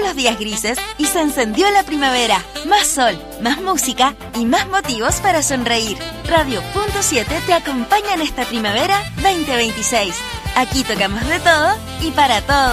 los días grises y se encendió la primavera. Más sol, más música y más motivos para sonreír. Radio Punto 7 te acompaña en esta primavera 2026. Aquí tocamos de todo y para todos.